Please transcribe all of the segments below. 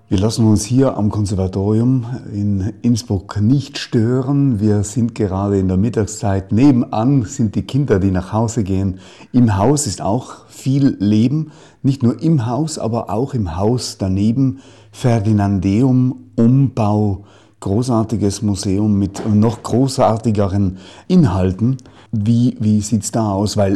Wir lassen uns hier am Konservatorium in Innsbruck nicht stören. Wir sind gerade in der Mittagszeit. Nebenan sind die Kinder, die nach Hause gehen. Im Haus ist auch viel Leben. Nicht nur im Haus, aber auch im Haus daneben. Ferdinandeum, Umbau, großartiges Museum mit noch großartigeren Inhalten. Wie sieht's da aus? Weil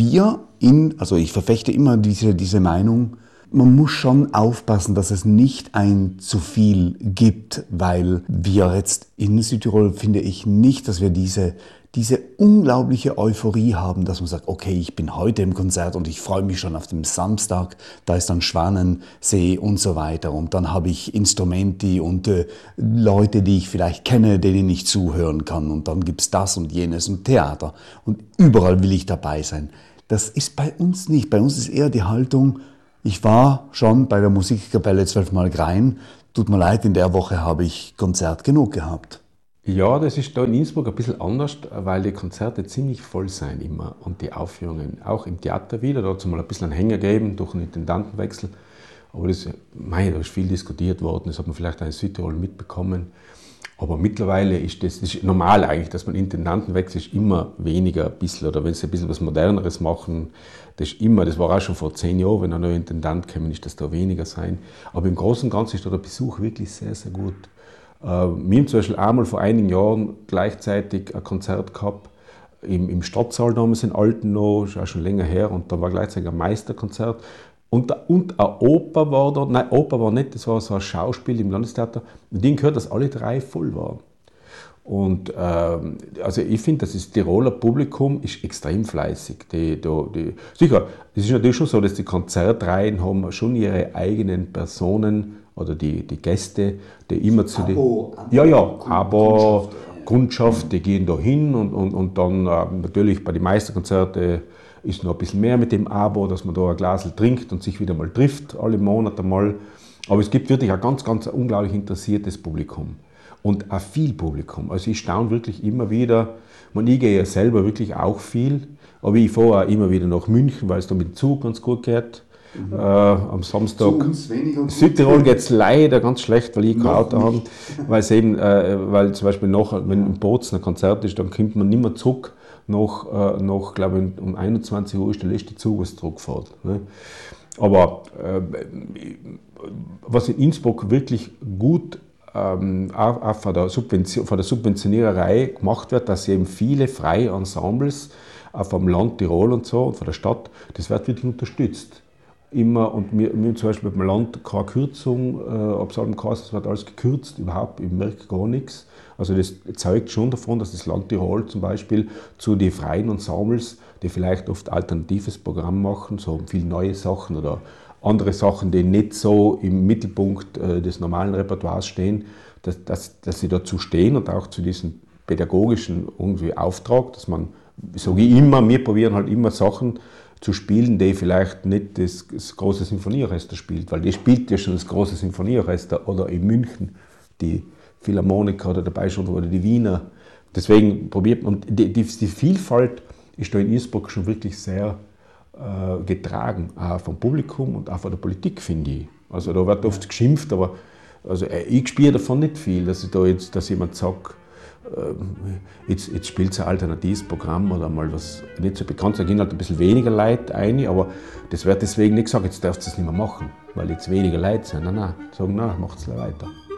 also ich verfechte immer diese Meinung, man muss schon aufpassen, dass es nicht ein zu viel gibt, weil wir jetzt in Südtirol, finde ich nicht, dass wir diese unglaubliche Euphorie haben, dass man sagt, okay, ich bin heute im Konzert und ich freue mich schon auf den Samstag, da ist dann Schwanensee und so weiter und dann habe ich Instrumenti und Leute, die ich vielleicht kenne, denen ich zuhören kann und dann gibt's das und jenes und Theater und überall will ich dabei sein. Das ist bei uns nicht. Bei uns ist eher die Haltung, ich war schon bei der Musikkapelle 12 Mal Grein. Tut mir leid, in der Woche habe ich Konzert genug gehabt. Ja, das ist da in Innsbruck ein bisschen anders, weil die Konzerte ziemlich voll sein immer und die Aufführungen auch im Theater wieder. Da hat es mal ein bisschen einen Hänger gegeben durch einen Intendantenwechsel. Aber da ist viel diskutiert worden, das hat man vielleicht auch in Südtirol mitbekommen. Aber mittlerweile ist das ist normal eigentlich, dass man Intendantenwechsel ist immer weniger ein bisschen, oder wenn sie ein bisschen was Moderneres machen, das war auch schon vor 10 Jahren, wenn ein neuer Intendant käme, ist das da weniger sein. Aber im Großen und Ganzen ist da der Besuch wirklich sehr, sehr gut. Wir haben zum Beispiel einmal vor einigen Jahren gleichzeitig ein Konzert gehabt, im Stadtsaal damals in Altenau, ist auch schon länger her, und da war gleichzeitig ein Meisterkonzert. Und eine Oper war da, nein, Oper war nicht, das war so ein Schauspiel im Landestheater. Und denen gehört, dass alle 3 voll waren. Und also ich finde, das Tiroler Publikum ist extrem fleißig. Sicher, es ist natürlich schon so, dass die Konzertreihen haben schon ihre eigenen Personen oder die Gäste, die immer zu den... Aber Kundschaft, die gehen da hin und dann natürlich bei den Meisterkonzerten ist noch ein bisschen mehr mit dem Abo, dass man da ein Glas trinkt und sich wieder mal trifft, alle Monate mal. Aber es gibt wirklich ein ganz, ganz unglaublich interessiertes Publikum. Und auch viel Publikum. Also ich staune wirklich immer wieder, ich gehe ja selber wirklich auch viel, aber ich fahre auch immer wieder nach München, weil es da mit dem Zug ganz gut geht. Am Samstag. Südtirol geht es leider ganz schlecht, weil ich kein Auto habe. Weil zum Beispiel wenn in Bozen ein Konzert ist, dann kommt man nicht mehr zurück. Noch glaube ich, um 21 Uhr ist der letzte Zug, was zurückfährt. Ne? Aber was in Innsbruck wirklich gut auch von der Subventioniererei gemacht wird, dass eben viele freie Ensembles auch vom Land Tirol und so und von der Stadt, das wird wirklich unterstützt. Immer, und wir haben zum Beispiel beim Land keine Kürzung, ab so einem Kasten, es wird alles gekürzt, überhaupt, ich merke gar nichts. Also das zeugt schon davon, dass das Land Tirol zum Beispiel zu den freien Ensembles, die vielleicht oft alternatives Programm machen, so viele neue Sachen oder andere Sachen, die nicht so im Mittelpunkt des normalen Repertoires stehen, dass sie dazu stehen und auch zu diesem pädagogischen irgendwie Auftrag, dass man, sage ich immer, wir probieren halt immer Sachen zu spielen, die vielleicht nicht das große Symphonieorchester spielt, weil die spielt ja schon das große Symphonieorchester oder in München die Philharmoniker oder dabei schon oder die Wiener. Deswegen probiert man, die Vielfalt ist da in Innsbruck schon wirklich sehr getragen, auch vom Publikum und auch von der Politik, finde ich. Also da wird oft geschimpft, aber also ich spüre davon nicht viel, dass jemand sagt, jetzt spielt es ein alternatives Programm oder mal was nicht so bekannt ist. Da gehen halt ein bisschen weniger Leute ein, aber das wird deswegen nicht gesagt, jetzt darfst du es nicht mehr machen, weil jetzt weniger Leute sind. Nein, sagen, macht es weiter.